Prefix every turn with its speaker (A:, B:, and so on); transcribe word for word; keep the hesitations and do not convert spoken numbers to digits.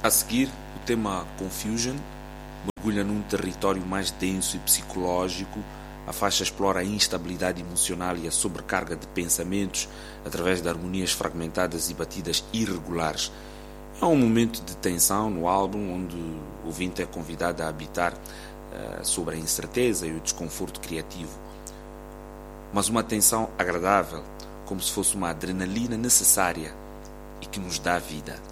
A: A seguir, o tema Confusion mergulha num território mais denso e psicológico. A faixa explora a instabilidade emocional e a sobrecarga de pensamentos através de harmonias fragmentadas e batidas irregulares. É um momento de tensão no álbum, onde o ouvinte é convidado a habitar uh, sobre a incerteza e o desconforto criativo. Mas uma tensão agradável, como se fosse uma adrenalina necessária e que nos dá vida.